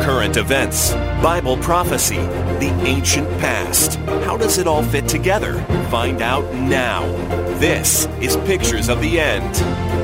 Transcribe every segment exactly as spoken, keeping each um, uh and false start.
current events, Bible prophecy, the ancient past. How does it all fit together? Find out now. This is Pictures of the End.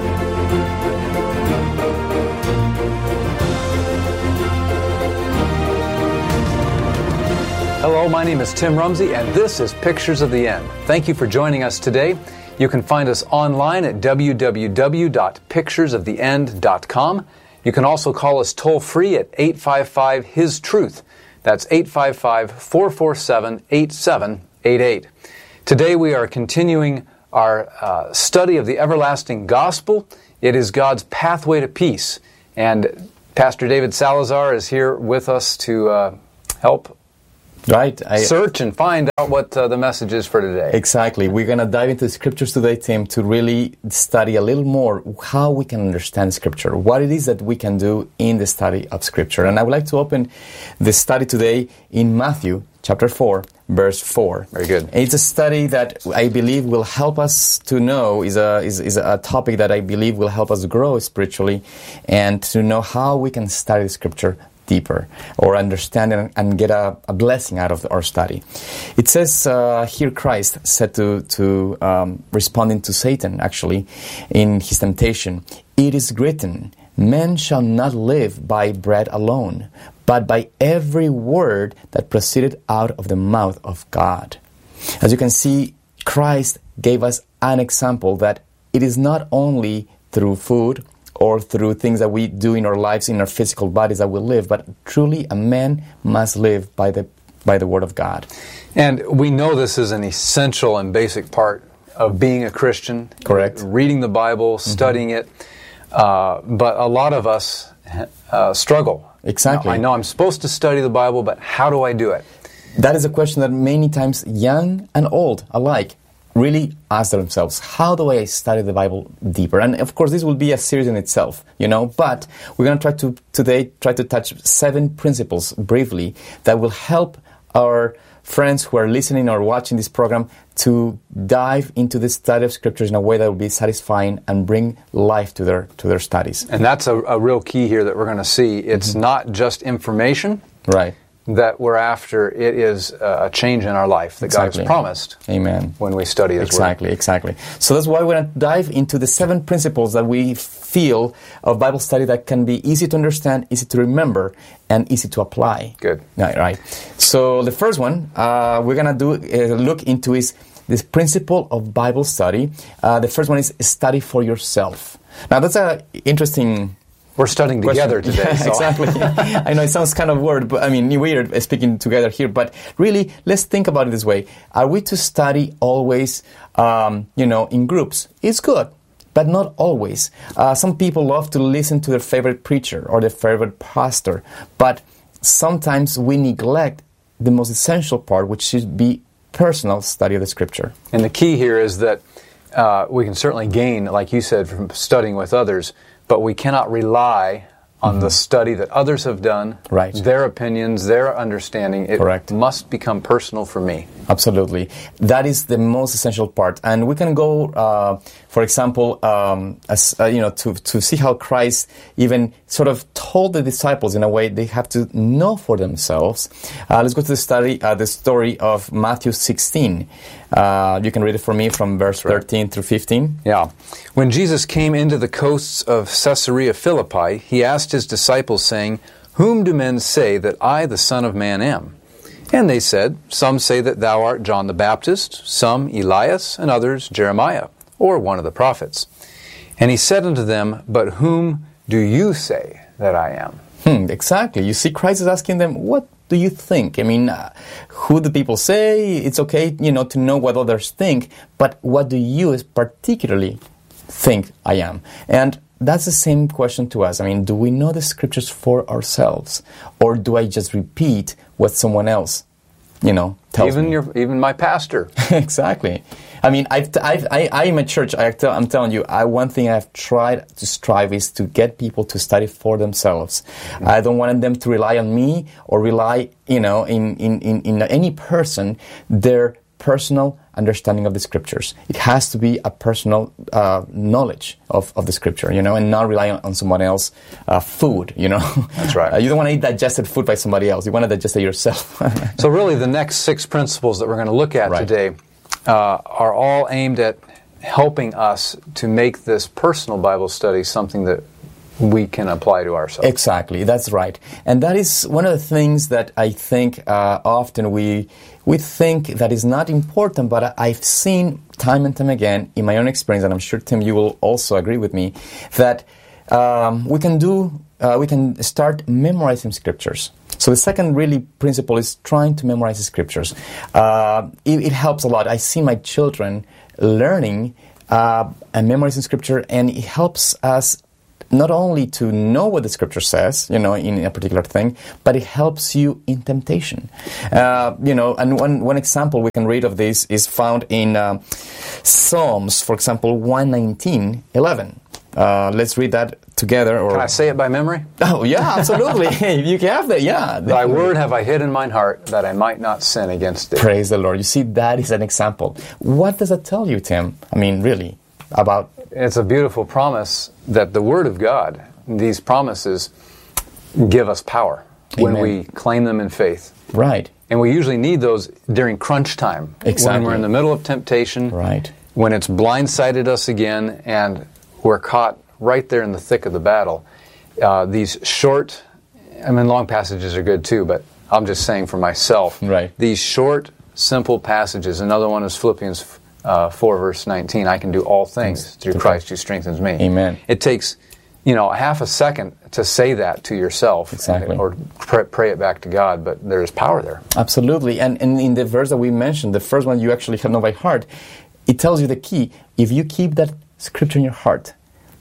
Hello, my name is Tim Rumsey, and this is Pictures of the End. Thank you for joining us today. You can find us online at w w w dot pictures of the end dot com. You can also call us toll-free at eight five five, H I S Truth. That's eight five five, four four seven, eight seven eight eight. Today we are continuing our uh, study of the everlasting gospel. It is God's pathway to peace. And Pastor David Salazar is here with us to uh, help Right. I, search and find out what uh, the message is for today. Exactly. We're going to dive into the scriptures today, Tim, to really study a little more how we can understand scripture, what it is that we can do in the study of scripture. And I would like to open the study today in Matthew chapter four, verse four. Very good. It's a study that I believe will help us to know, is a, is, is a topic that I believe will help us grow spiritually and to know how we can study scripture deeper or understand and, and get a, a blessing out of our study. It says uh, here Christ said to, to um, responding to Satan, actually, in his temptation, "It is written, men shall not live by bread alone, but by every word that proceeded out of the mouth of God." As you can see, Christ gave us an example that it is not only through food or through things that we do in our lives, in our physical bodies that we live, but truly a man must live by the by the Word of God. And we know this is an essential and basic part of being a Christian. Correct. Reading the Bible, studying mm-hmm. it. Uh, but a lot of us uh, struggle. Exactly. Now, I know I'm supposed to study the Bible, but how do I do it? That is a question that many times young and old alike really ask themselves, how do I study the Bible deeper? And of course, this will be a series in itself, you know, but we're going to try to today try to touch seven principles briefly that will help our friends who are listening or watching this program to dive into the study of scriptures in a way that will be satisfying and bring life to their to their studies. And that's a, a real key here that we're going to see. It's mm-hmm. not just information. Right. That we're after. It is a change in our life that exactly. God has promised. Amen. When we study His exactly, Word. Exactly, exactly. So that's why we're going to dive into the seven principles that we feel of Bible study that can be easy to understand, easy to remember, and easy to apply. Good. Right, right. So the first one uh, we're going to do uh, look into is this principle of Bible study. Uh, the first one is study for yourself. Now that's an interesting We're studying together question. today. Yeah, so. Exactly. I know it sounds kind of weird, but I mean weird speaking together here. But really, let's think about it this way: are we to study always, um, you know, in groups? It's good, but not always. Uh, some people love to listen to their favorite preacher or their favorite pastor, but sometimes we neglect the most essential part, which should be personal study of the Scripture. And the key here is that uh, we can certainly gain, like you said, from studying with others. But we cannot rely on mm-hmm. the study that others have done, right. their opinions, their understanding. It Correct. must become personal for me. Absolutely. That is the most essential part. And we can go, uh, for example, um, as, uh, you know, to, to see how Christ even sort of told the disciples in a way they have to know for themselves. Uh, let's go to the study, uh, the story of Matthew sixteen. Uh, you can read it for me from verse thirteen through fifteen. Yeah. When Jesus came into the coasts of Caesarea Philippi, he asked his disciples, saying, "Whom do men say that I, the Son of Man, am?" And they said, "Some say that thou art John the Baptist, some Elias, and others Jeremiah, or one of the prophets." And he said unto them, "But whom do you say that I am?" Hmm, exactly. You see, Christ is asking them, what do you think? I mean, uh, who do people say? It's okay, you know, to know what others think, but what do you particularly think I am? And that's the same question to us. I mean, do we know the Scriptures for ourselves? Or do I just repeat what someone else, you know, tells even me? Your, even my pastor. Exactly. I mean, I've, I've, I, I'm a church. I tell, I'm telling you, I, one thing I've tried to strive is to get people to study for themselves. Mm-hmm. I don't want them to rely on me or rely, you know, in, in, in, in any person. Their personal understanding of the Scriptures. It has to be a personal uh, knowledge of, of the Scripture, you know, and not rely on, on someone else's uh, food, you know. That's right. Uh, you don't want to eat digested food by somebody else. You want to digest it yourself. So really the next six principles that we're going to look at Right. today uh, are all aimed at helping us to make this personal Bible study something that we can apply to ourselves. Exactly, that's right. And that is one of the things that I think uh, often we we think that is not important, but I, I've seen time and time again in my own experience, and I'm sure, Tim, you will also agree with me, that um, we can do, uh, we can start memorizing Scriptures. So the second really principle is trying to memorize the Scriptures. Uh, it, it helps a lot. I see my children learning uh, and memorizing Scripture, and it helps us not only to know what the Scripture says, you know, in a particular thing, but it helps you in temptation. Uh, you know, and one, one example we can read of this is found in uh, Psalms, for example, one nineteen, eleven. Uh, let's read that together. Or Can I say it by memory? Oh, yeah, absolutely. You can have that, yeah. Thy word have I hid in mine heart, that I might not sin against thee. Praise the Lord. You see, that is an example. What does that tell you, Tim? I mean, really, about... It's a beautiful promise that the Word of God, these promises, give us power when Amen. we claim them in faith. Right. And we usually need those during crunch time. Exactly. When we're in the middle of temptation. Right. When it's blindsided us again and we're caught right there in the thick of the battle. Uh, these short, I mean, long passages are good too, but I'm just saying for myself. Right. These short, simple passages. Another one is Philippians Uh, four verse nineteen, I can do all things through Christ who strengthens me. Amen. It takes, you know, half a second to say that to yourself. Exactly. Or pray, pray it back to God, but there is power there. Absolutely. And, and in the verse that we mentioned, the first one you actually have known by heart, it tells you the key. If you keep that Scripture in your heart,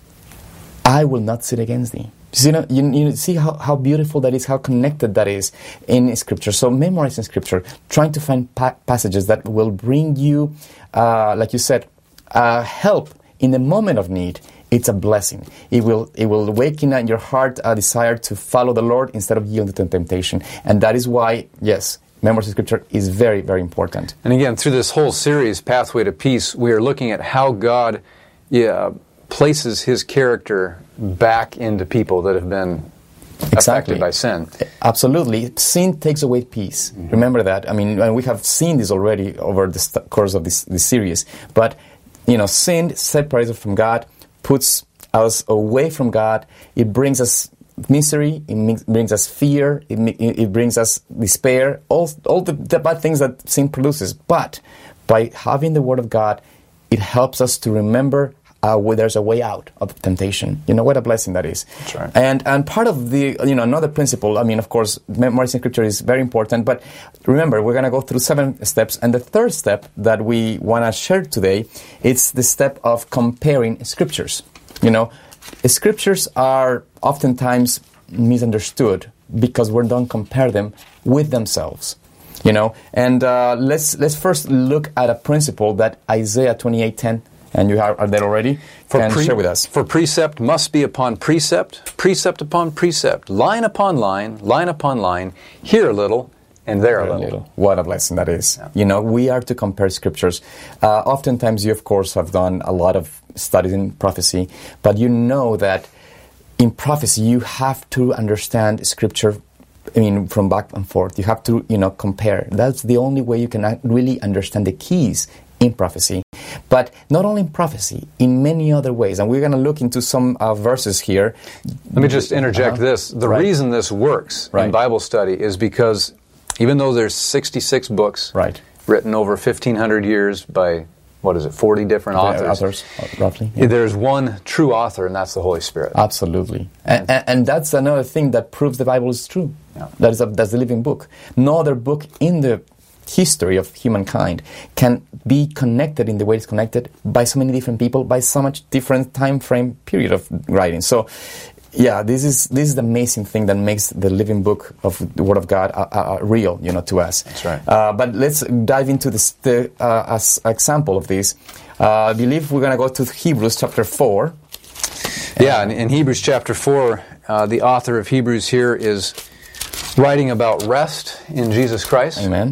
I will not sin against thee. You know, you, you see how, how beautiful that is, how connected that is in Scripture. So memorizing Scripture, trying to find pa- passages that will bring you, uh, like you said, uh, help in the moment of need. It's a blessing. It will it will awaken in your heart a desire to follow the Lord instead of yielding to temptation. And that is why, yes, memorizing Scripture is very, very important. And again, through this whole series, Pathway to Peace, we are looking at how God yeah, places His character back into people that have been Exactly. affected by sin. Absolutely. Sin takes away peace. Mm-hmm. Remember that. I mean, and we have seen this already over the st- course of this, this series. But, you know, sin separates us from God, puts us away from God. It brings us misery. It mi- brings us fear. It, mi- it brings us despair. All, all the, the bad things that sin produces. But by having the Word of God, it helps us to remember Uh, where there's a way out of temptation. You know, what a blessing that is. That's right. And and part of the, you know, another principle, I mean, of course, memorizing Scripture is very important, but remember, we're going to go through seven steps, and the third step that we want to share today, it's the step of comparing Scriptures. You know, Scriptures are oftentimes misunderstood because we don't compare them with themselves. You know, and uh, let's let's first look at a principle that Isaiah twenty-eight ten. And you are, are there already? For Can pre- share with us. For precept must be upon precept, precept upon precept, line upon line, line upon line, here a little, and there a little. little. What a blessing that is. Yeah. You know, we are to compare Scriptures. Uh, oftentimes, you, of course, have done a lot of studies in prophecy, but you know that in prophecy, you have to understand Scripture, I mean, from back and forth. You have to, you know, compare. That's the only way you can really understand the keys in prophecy. But not only in prophecy, in many other ways. And we're going to look into some uh, verses here. Let me just interject uh-huh. this. The right. reason this works right. in Bible study is because even though there's sixty-six books right. written over fifteen hundred years by, what is it, forty different authors, authors roughly. Yeah. There's one true author, and that's the Holy Spirit. Absolutely. And, and, and that's another thing that proves the Bible is true. Yeah. That is a, that's the living book. No other book in the history of humankind can be connected in the way it's connected by so many different people, by so much different time frame period of writing. So, yeah, this is this is the amazing thing that makes the living book of the Word of God uh, uh, real, you know, to us. That's right. Uh, but let's dive into this the uh, as example of this. Uh, I believe we're going to go to Hebrews chapter four. Yeah, in, in Hebrews chapter four, uh, the author of Hebrews here is writing about rest in Jesus Christ. Amen.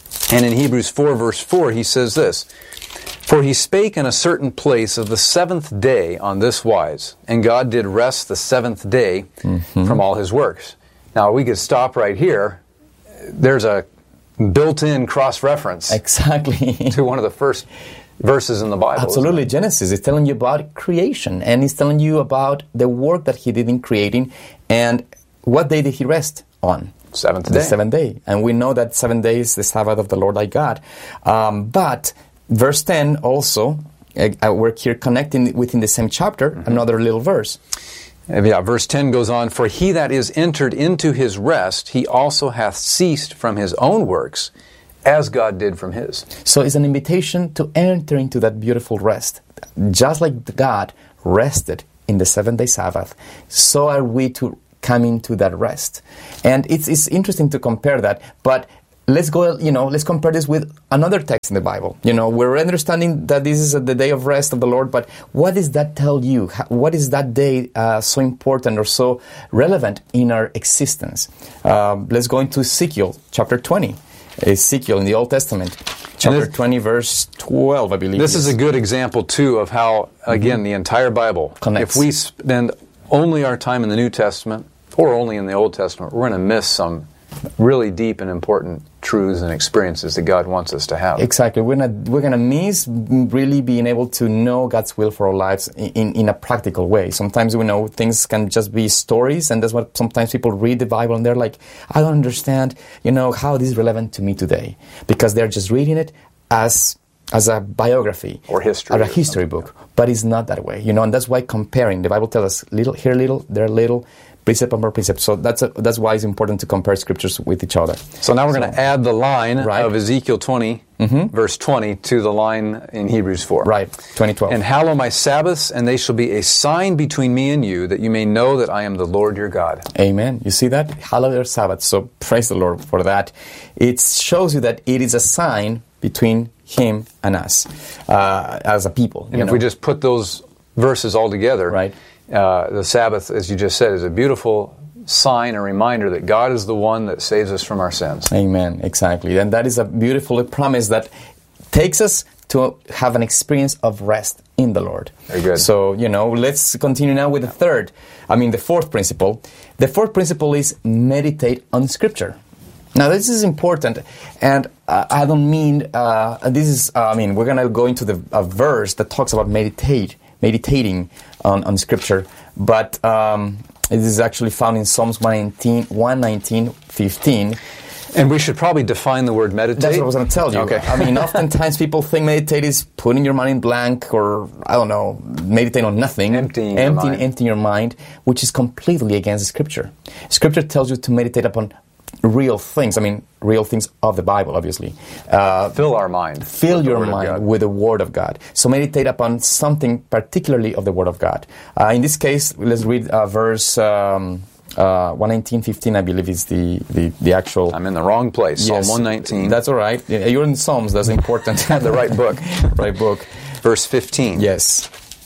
And in Hebrews four, verse four, he says this, "For he spake in a certain place of the seventh day on this wise, and God did rest the seventh day mm-hmm. from all his works." Now, we could stop right here. There's a built-in cross-reference exactly to one of the first verses in the Bible. Absolutely. Genesis is telling you about creation, and it's telling you about the work that he did in creating, and what day did he rest on? Seventh day. The seventh day. And we know that seven days the Sabbath of the Lord thy God. Um, but verse ten also, uh, we're here connecting within the same chapter, mm-hmm. another little verse. Yeah, verse ten goes on, "For he that is entered into his rest, he also hath ceased from his own works, as God did from his." So it's an invitation to enter into that beautiful rest. Just like God rested in the seventh-day Sabbath, so are we to come into that rest. And it's it's interesting to compare that, but let's go, you know, let's compare this with another text in the Bible. You know, we're understanding that this is the day of rest of the Lord, but what does that tell you? What is that day uh, so important or so relevant in our existence? Um, let's go into Ezekiel chapter twenty. Ezekiel in the Old Testament, chapter twenty, verse twelve, I believe. This is a good example, too, of how, again, mm-hmm. the entire Bible, connects. If we spend only our time in the New Testament or only in the Old Testament, we're going to miss some really deep and important truths and experiences that God wants us to have. Exactly. We're not, we're going to miss really being able to know God's will for our lives in, in a practical way. Sometimes we know things can just be stories, and that's what sometimes people read the Bible and they're like, I don't understand, you know, how this is relevant to me today. Because they're just reading it as as a biography. Or history. Or a history book. But it's not that way. You know, and that's why comparing, the Bible tells us little here little, there little, precept upon precept. So that's a, that's why it's important to compare scriptures with each other. So now we're so, going to add the line right. of Ezekiel twenty, mm-hmm. verse twenty, to the line in Hebrews four. Right, twenty twelve. "And hallow my Sabbaths, and they shall be a sign between me and you, that you may know that I am the Lord your God." Amen. You see that? Hallow your Sabbath. So praise the Lord for that. It shows you that it is a sign between him and us uh, as a people. And if know? we just put those verses all together, right. Uh, the Sabbath, as you just said, is a beautiful sign, a reminder that God is the one that saves us from our sins. Amen, exactly. And that is a beautiful promise that takes us to have an experience of rest in the Lord. Very good. So, you know, let's continue now with the third, I mean the fourth principle. The fourth principle is meditate on Scripture. Now, this is important, and uh, I don't mean, uh, this is, uh, I mean, we're going to go into the a verse that talks about meditate, meditating on, on Scripture, but um, it is actually found in Psalms one nineteen, fifteen. And we should probably define the word meditate. That's what I was going to tell you. Okay. I mean, oftentimes people think meditate is putting your mind in blank, or, I don't know, meditate on nothing. Emptying emptying, your mind. Emptying your mind, which is completely against Scripture. Scripture tells you to meditate upon real things. I mean, real things of the Bible, obviously. Uh, fill our mind. Fill your mind with the Word of God. So meditate upon something particularly of the Word of God. Uh, in this case, let's read uh, verse um, uh, one nineteen, fifteen, I believe is the, the, the actual... I'm in the wrong place. Yes, Psalm one nineteen. That's all right. You're in Psalms. That's important. The right book. Right book. Verse fifteen. Yes.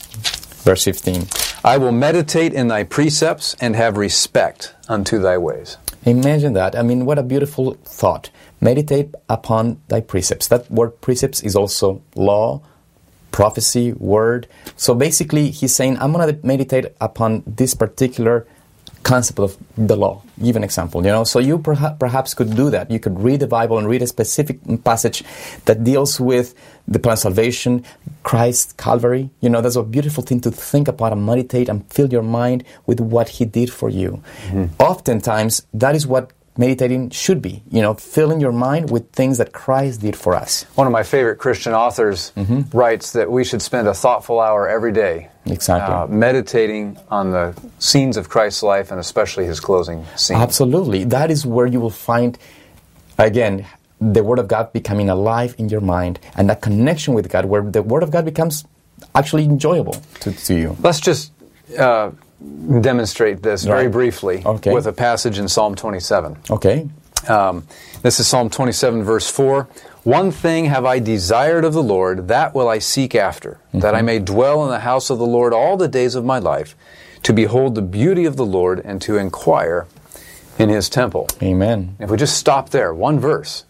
Verse fifteen. "I will meditate in thy precepts and have respect unto thy ways." Imagine that. I mean, what a beautiful thought. Meditate upon thy precepts. That word precepts is also law, prophecy, word. So basically, he's saying, I'm going to meditate upon this particular concept of the law. Give an example, you know. So you perha- perhaps could do that. You could read the Bible and read a specific passage that deals with the plan of salvation, Christ, Calvary. You know, that's a beautiful thing to think about and meditate and fill your mind with what He did for you. Mm-hmm. Oftentimes, that is what meditating should be, you know, filling your mind with things that Christ did for us. One of my favorite Christian authors mm-hmm. writes that we should spend a thoughtful hour every day exactly. uh, meditating on the scenes of Christ's life, and especially His closing scene. Absolutely. That is where you will find, again, the Word of God becoming alive in your mind, and that connection with God, where the Word of God becomes actually enjoyable to, to you. Let's just... Uh, demonstrate this right. very briefly okay. with a passage in Psalm twenty-seven. Okay. Um, this is Psalm twenty-seven, verse four. "One thing have I desired of the Lord, that will I seek after, mm-hmm. that I may dwell in the house of the Lord all the days of my life, to behold the beauty of the Lord and to inquire in His temple." Amen. If we just stop there, one verse,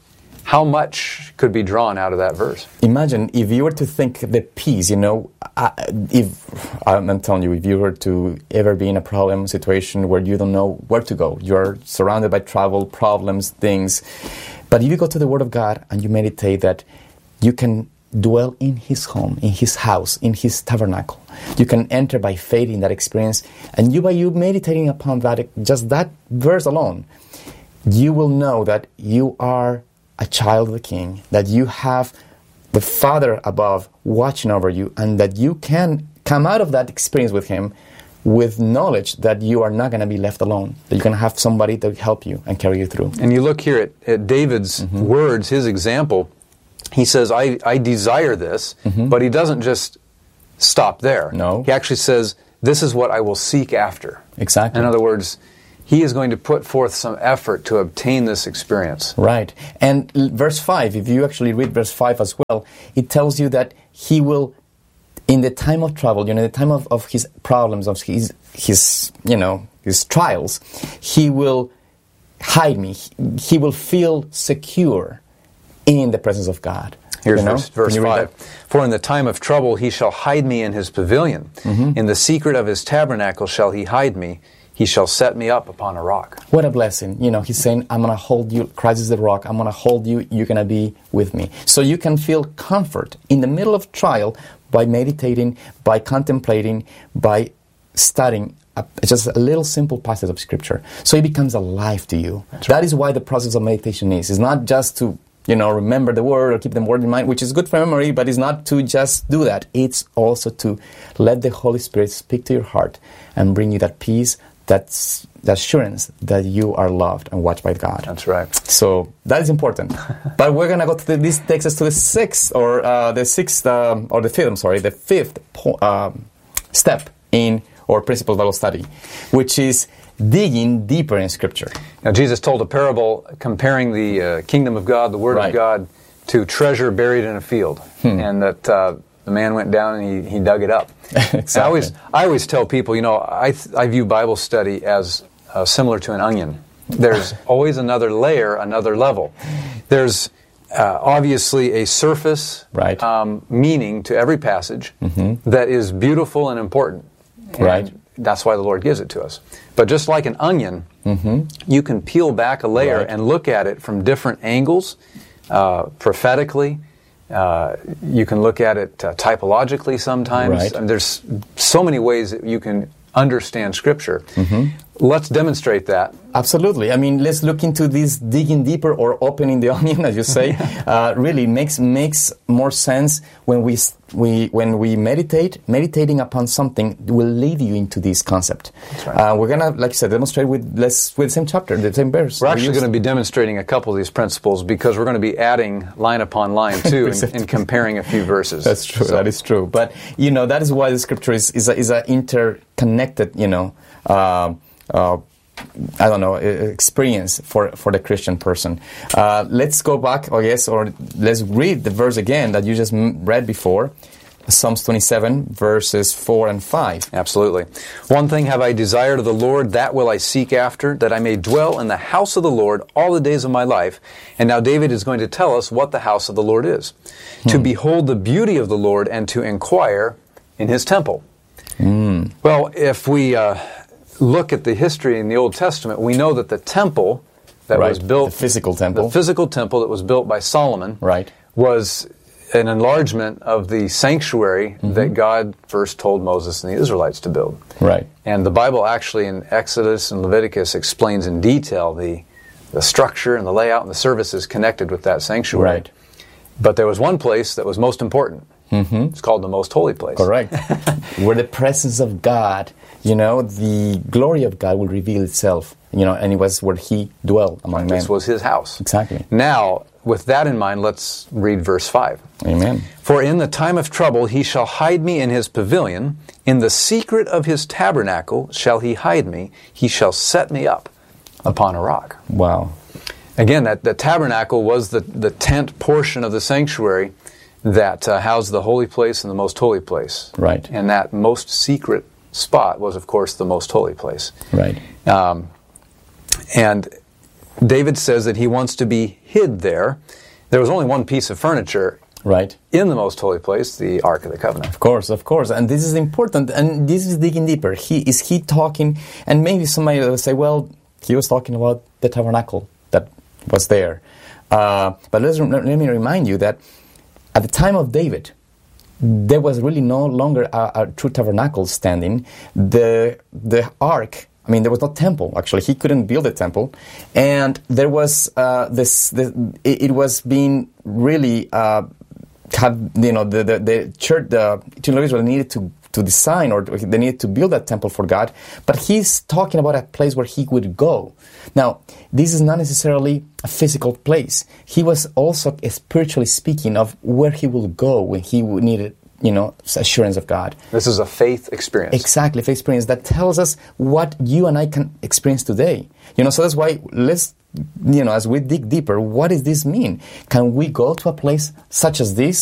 How much could be drawn out of that verse? Imagine if you were to think the peace, you know, uh, if, I'm telling you, if you were to ever be in a problem situation where you don't know where to go, you're surrounded by travel, problems, things, but if you go to the Word of God and you meditate that you can dwell in His home, in His house, in His tabernacle, you can enter by faith in that experience, and you, by you meditating upon that, just that verse alone, you will know that you are a child of the King, that you have the Father above watching over you, and that you can come out of that experience with Him with knowledge that you are not going to be left alone, that you're going to have somebody to help you and carry you through. And you look here at, at David's mm-hmm. words, his example, he says, I, I desire this, mm-hmm. but he doesn't just stop there. No. He actually says, this is what I will seek after. Exactly. In other words, he is going to put forth some effort to obtain this experience. Right. And verse five, if you actually read verse five as well, it tells you that he will, in the time of trouble, you know, in the time of, of his problems, of his, his, you know, his trials, he will hide me. He will feel secure in the presence of God. Here's you know? verse, verse five. For in the time of trouble he shall hide me in his pavilion. Mm-hmm. In the secret of his tabernacle shall he hide me. He shall set me up upon a rock. What a blessing. You know, he's saying, I'm going to hold you. Christ is the rock. I'm going to hold you. You're going to be with me. So you can feel comfort in the middle of trial by meditating, by contemplating, by studying a, just a little simple passage of Scripture. So it becomes alive to you. That's that right. is why the process of meditation is. It's not just to, you know, remember the Word or keep the Word in mind, which is good for memory, but it's not to just do that. It's also to let the Holy Spirit speak to your heart and bring you that peace, that's the assurance that you are loved and watched by God. That's right. So that is important. But we're going to go to the, this takes us to the sixth, or uh, the sixth, um, or the fifth, I'm sorry, the fifth po- um, step in or principle of Bible study, which is digging deeper in Scripture. Now, Jesus told a parable comparing the uh, kingdom of God, the Word right. of God, to treasure buried in a field, hmm. and that uh, the man went down and he, he dug it up. Exactly. I always, I always tell people, you know, I, th- I view Bible study as uh, similar to an onion. There's always another layer, another level. There's uh, obviously a surface right. um, meaning to every passage mm-hmm. that is beautiful and important. And right. that's why the Lord gives it to us. But just like an onion, mm-hmm. you can peel back a layer right. and look at it from different angles, uh, prophetically. Uh, you can look at it uh, typologically sometimes. Right. I mean, there's so many ways that you can understand Scripture. Mm-hmm. Let's demonstrate that. Absolutely. I mean, let's look into this digging deeper or opening the onion, as you say. uh, really makes makes more sense when we we when we meditate. Meditating upon something will lead you into this concept. That's right. Uh, we're gonna, like you said, demonstrate with let's with the same chapter, the same verse. We're actually going to be demonstrating a couple of these principles because we're going to be adding line upon line too, and, and comparing a few verses. That's true. So. That is true. But you know, that is why the Scripture is is a, is a interconnected. You know. Uh, uh, I don't know, experience for, for the Christian person. Uh, let's go back, or yes, or let's read the verse again that you just read before. Psalms twenty-seven, verses four and five. Absolutely. One thing have I desired of the Lord, that will I seek after, that I may dwell in the house of the Lord all the days of my life. And now David is going to tell us what the house of the Lord is. Hmm. To behold the beauty of the Lord and to inquire in His temple. Mm. Well, if we... Uh, look at the history in the Old Testament, we know that the temple that right. was built... The physical temple. The physical temple that was built by Solomon right. was an enlargement of the sanctuary mm-hmm. that God first told Moses and the Israelites to build. Right. And the Bible actually in Exodus and Leviticus explains in detail the, the structure and the layout and the services connected with that sanctuary. Right. But there was one place that was most important. Mm-hmm. It's called the most holy place. Correct. Where the presence of God, you know, the glory of God will reveal itself, you know, and it was where He dwelled among men. This was His house. Exactly. Now, with that in mind, let's read verse five. Amen. For in the time of trouble He shall hide me in His pavilion, in the secret of His tabernacle shall He hide me, He shall set me up upon a rock. Wow. Again, that the tabernacle was the, the tent portion of the sanctuary that uh, housed the holy place and the most holy place. Right. And that most secret spot was, of course, the most holy place. Right. Um, and David says that he wants to be hid there. There was only one piece of furniture Right. in the most holy place, the Ark of the Covenant. Of course, of course. And this is important, and this is digging deeper. He Is he talking, and maybe somebody will say, well, he was talking about the tabernacle that was there. Uh, but let's, let me remind you that at the time of David, there was really no longer a, a true tabernacle standing. The the ark, I mean, there was no temple, actually. He couldn't build a temple. And there was uh, this, the, it, it was being really, uh, have, you know, the, the, the church, the children of Israel needed to, to design, or they needed to build that temple for God. But he's talking about a place where he would go. Now, this is not necessarily a physical place. He was also spiritually speaking of where he will go when he needed, you know, assurance of God. This is a faith experience. Exactly, faith experience that tells us what you and I can experience today. You know, so that's why let's, you know, as we dig deeper, what does this mean? Can we go to a place such as this